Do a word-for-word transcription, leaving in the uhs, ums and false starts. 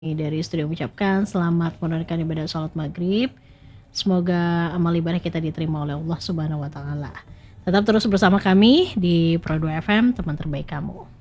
dari studio mengucapkan selamat menunaikan ibadah sholat maghrib. Semoga amal ibadah kita diterima oleh Allah Subhanahu wa Ta'ala. Tetap terus bersama kami di Pro dua F M, teman terbaik kamu.